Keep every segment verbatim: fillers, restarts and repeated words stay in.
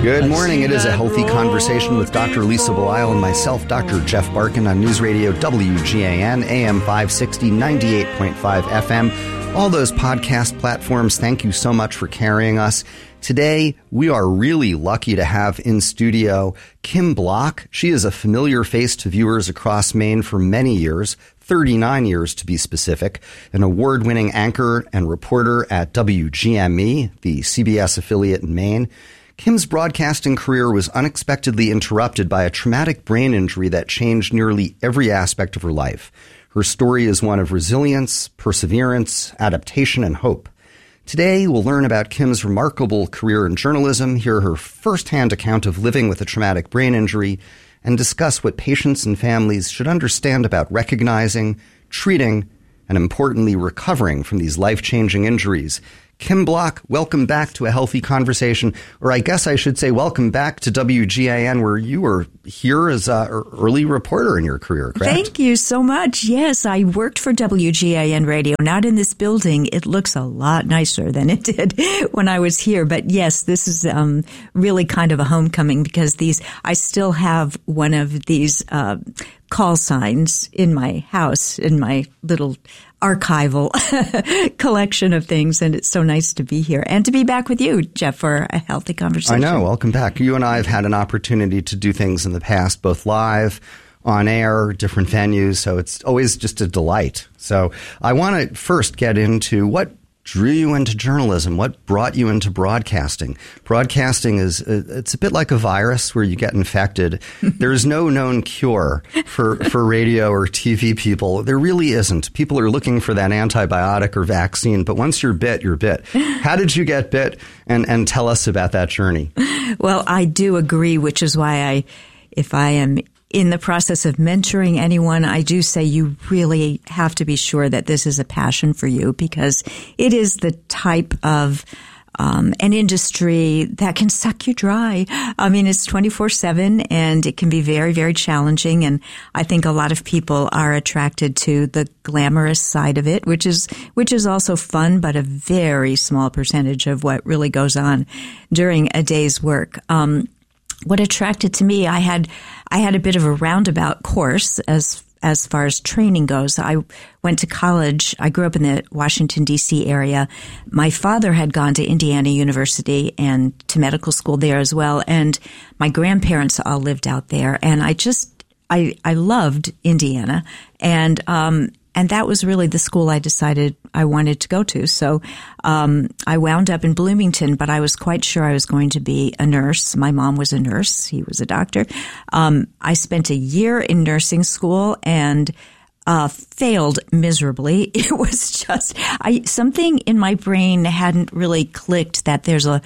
Good morning. It is a healthy conversation with Doctor Lisa Belisle and myself, Doctor Jeff Barkin, on News Radio W G A N, A M five sixty, ninety-eight point five F M. All those podcast platforms, thank you so much for carrying us. Today, we are really lucky to have in studio Kim Block. She is a familiar face to viewers across Maine for many years, thirty-nine years to be specific, an award-winning anchor and reporter at W G M E, the C B S affiliate in Maine. Kim's broadcasting career was unexpectedly interrupted by a traumatic brain injury that changed nearly every aspect of her life. Her story is one of resilience, perseverance, adaptation, and hope. Today, we'll learn about Kim's remarkable career in journalism, hear her firsthand account of living with a traumatic brain injury, and discuss what patients and families should understand about recognizing, treating, and importantly, recovering from these life-changing injuries. Kim Block, welcome back to A Healthy Conversation, or I guess I should say welcome back to W G A N, where you were here as an early reporter in your career, correct? Thank you so much. Yes, I worked for W G A N Radio, not in this building. It looks a lot nicer than it did when I was here. But yes, this is um, really kind of a homecoming because these, I still have one of these uh, call signs in my house, in my little archival collection of things, and it's so nice to be here and to be back with you, Jeff, for a healthy conversation. I know. Welcome back. You and I have had an opportunity to do things in the past, both live, on air, different venues, so it's always just a delight. So I want to first get into what drew you into journalism, what brought you into broadcasting. Broadcasting is, it's a bit like a virus where you get infected. There's no known cure for, for radio or T V people. There really isn't. People are looking for that antibiotic or vaccine, but once you're bit, you're bit. How did you get bit? And, and tell us about that journey. Well, I do agree, which is why I, if I am in the process of mentoring anyone, I do say you really have to be sure that this is a passion for you, because it is the type of um, an industry that can suck you dry. I mean, it's twenty-four seven and it can be very, very challenging. And I think a lot of people are attracted to the glamorous side of it, which is, which is also fun, but a very small percentage of what really goes on during a day's work. Um, What attracted to me, I had I had a bit of a roundabout course as as far as training goes. I went to college. I grew up in the Washington, D C area. My father had gone to Indiana University and to medical school there as well, and my grandparents all lived out there. And I just I I loved Indiana, and um and that was really the school I decided I wanted to go to. So um I wound up in Bloomington, but I was quite sure I was going to be a nurse. My mom was a nurse. He was a doctor. Um I spent a year in nursing school and uh failed miserably. It was just I something in my brain hadn't really clicked that there's a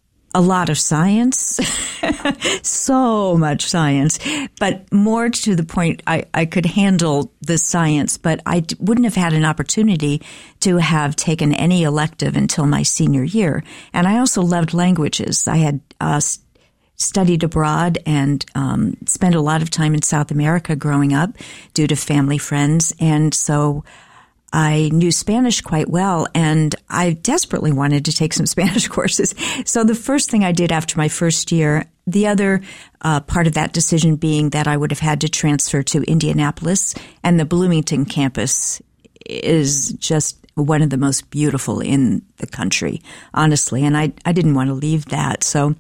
A lot of science, so much science, but more to the point, I, I could handle the science, but I d- wouldn't have had an opportunity to have taken any elective until my senior year. And I also loved languages. I had uh, st- studied abroad and um, spent a lot of time in South America growing up due to family friends. And so I knew Spanish quite well, and I desperately wanted to take some Spanish courses. So the first thing I did after my first year, the other uh, part of that decision being that I would have had to transfer to Indianapolis, and the Bloomington campus is just one of the most beautiful in the country, honestly, and I, I didn't want to leave that. So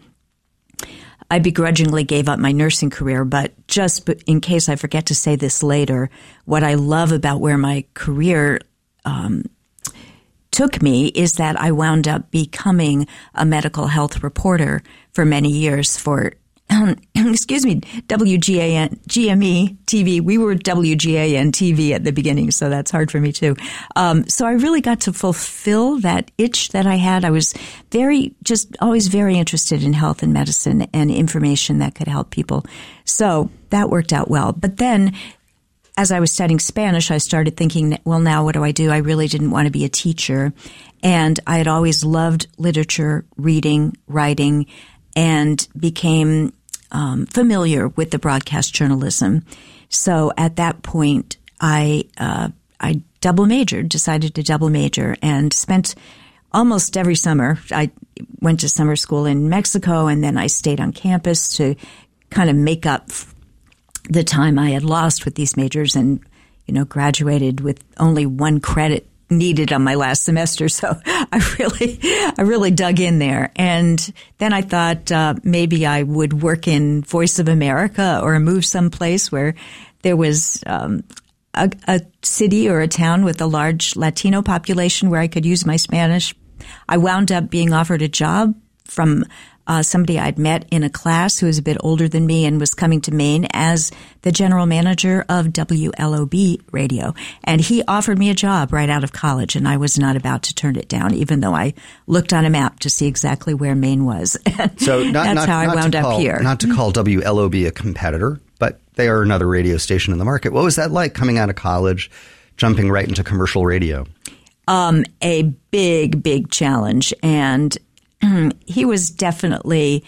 I begrudgingly gave up my nursing career, but just in case I forget to say this later, what I love about where my career um, took me is that I wound up becoming a medical health reporter for many years for, um, excuse me, W G A N, G M E T V. We were W G A N T V at the beginning, so that's hard for me too. Um, so I really got to fulfill that itch that I had. I was very, just always very interested in health and medicine and information that could help people. So that worked out well. But then as I was studying Spanish, I started thinking, well, now what do I do? I really didn't want to be a teacher. And I had always loved literature, reading, writing, and became um, familiar with the broadcast journalism. So at that point, I uh, I double majored, decided to double major, and spent almost every summer. I went to summer school in Mexico, and then I stayed on campus to kind of make up the time I had lost with these majors, and, you know, graduated with only one credit needed on my last semester. So I really, I really dug in there. And then I thought uh, maybe I would work in Voice of America or move someplace where there was um, a, a city or a town with a large Latino population where I could use my Spanish. I wound up being offered a job from Uh, somebody I'd met in a class who was a bit older than me and was coming to Maine as the general manager of W L O B radio. And he offered me a job right out of college, and I was not about to turn it down, even though I looked on a map to see exactly where Maine was. So not, that's not, how I not wound call, up here. Not to call W L O B a competitor, but they are another radio station in the market. What was that like coming out of college, jumping right into commercial radio? Um, a big, big challenge. And he was definitely,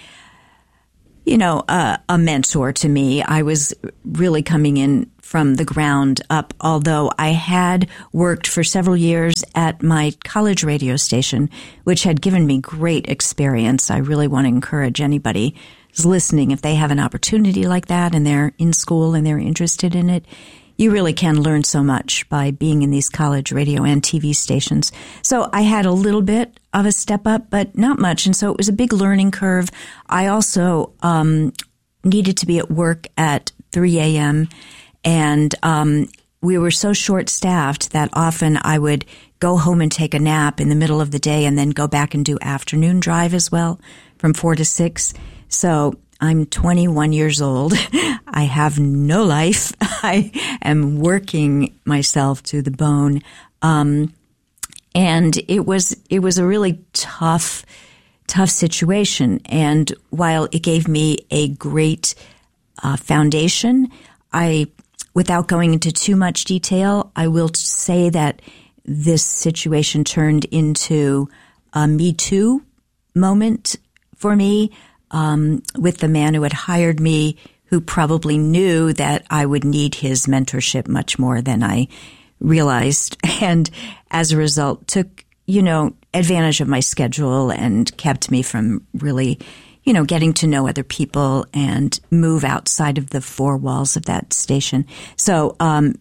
you know, uh, a mentor to me. I was really coming in from the ground up, although I had worked for several years at my college radio station, which had given me great experience. I really want to encourage anybody who's listening, if they have an opportunity like that and they're in school and they're interested in it, you really can learn so much by being in these college radio and T V stations. So I had a little bit of a step up, but not much. And so it was a big learning curve. I also um, needed to be at work at three a.m. And um, we were so short-staffed that often I would go home and take a nap in the middle of the day and then go back and do afternoon drive as well from four to six. So I'm twenty-one years old. I have no life. I am working myself to the bone. Um, and it was, it was a really tough, tough situation. And while it gave me a great uh, foundation, I, without going into too much detail, I will say that this situation turned into a Me Too moment for me. Um, with the man who had hired me, who probably knew that I would need his mentorship much more than I realized. And as a result, took, you know, advantage of my schedule and kept me from really, you know, getting to know other people and move outside of the four walls of that station. So, um,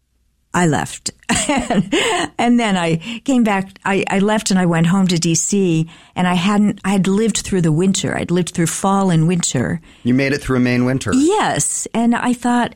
I left. And then I came back, I, I left and I went home to D C, and I hadn't, I had lived through the winter. I'd lived through fall and winter. You made it through a Maine winter. Yes. And I thought,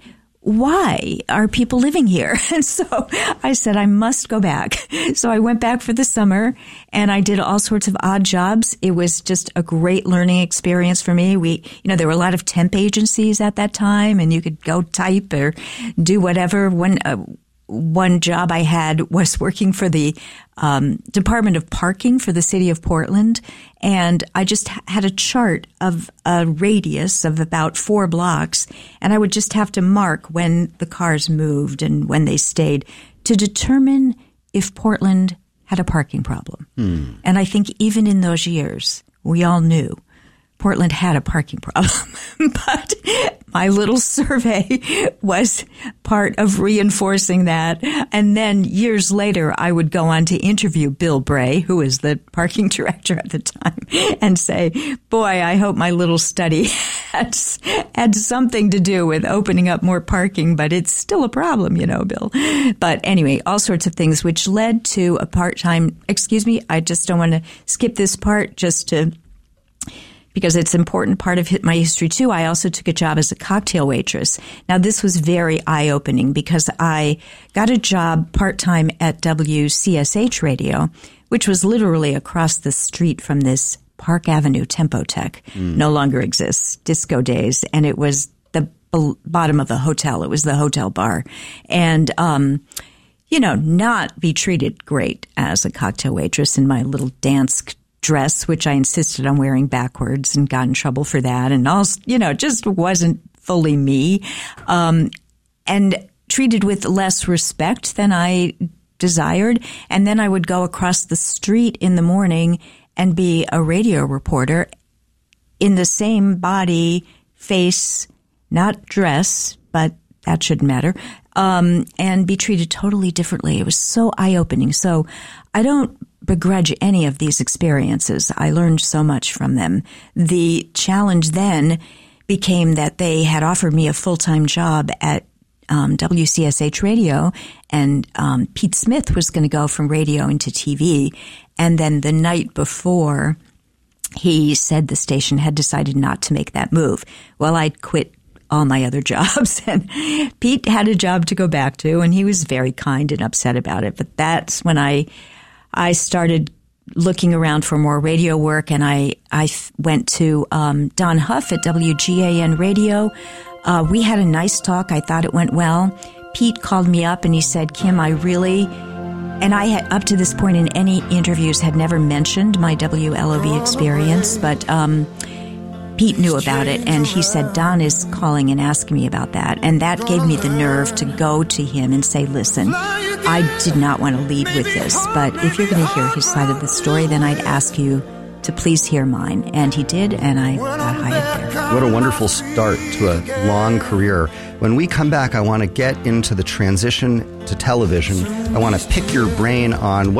why are people living here? And so I said, I must go back. So I went back for the summer and I did all sorts of odd jobs. It was just a great learning experience for me. We, you know, there were a lot of temp agencies at that time, and you could go type or do whatever. One, uh, One job I had was working for the um, Department of Parking for the city of Portland, and I just had a chart of a radius of about four blocks, and I would just have to mark when the cars moved and when they stayed to determine if Portland had a parking problem. Hmm. And I think even in those years, we all knew Portland had a parking problem, but my little survey was part of reinforcing that. And then years later, I would go on to interview Bill Bray, who was the parking director at the time, and say, boy, I hope my little study had, had something to do with opening up more parking, but it's still a problem, you know, Bill. But anyway, all sorts of things, which led to a part-time, excuse me, I just don't want to skip this part just to, because it's an important part of my history too. I also took a job as a cocktail waitress. Now, this was very eye-opening because I got a job part-time at W C S H Radio, which was literally across the street from this Park Avenue Tempo Tech. Mm. No longer exists, disco days. And it was the bottom of the hotel. It was the hotel bar. And, um, you know, not be treated great as a cocktail waitress in my little dance dress, which I insisted on wearing backwards and got in trouble for that. And also, you know, just wasn't fully me. Um, and treated with less respect than I desired. And then I would go across the street in the morning and be a radio reporter in the same body, face, not dress, but that shouldn't matter, um, and be treated totally differently. It was so eye-opening. So I don't begrudge any of these experiences. I learned so much from them. The challenge then became that they had offered me a full-time job at um, W C S H Radio, and um, Pete Smith was going to go from radio into T V. And then the night before, he said the station had decided not to make that move. Well, I'd quit all my other jobs, and Pete had a job to go back to, and he was very kind and upset about it. But that's when I I started looking around for more radio work, and I, I f- went to um, Don Huff at W G A N Radio. Uh, we had a nice talk. I thought it went well. Pete called me up, and he said, Kim, I really... And I had, up to this point in any interviews, had never mentioned my W L O V experience, but um, Pete knew about it, and he said, Don is calling and asking me about that. And that gave me the nerve to go to him and say, listen, I did not want to lead with this, but if you're going to hear his side of the story, then I'd ask you to please hear mine. And he did, and I got hired there. What a wonderful start to a long career. When we come back, I want to get into the transition to television. I want to pick your brain on what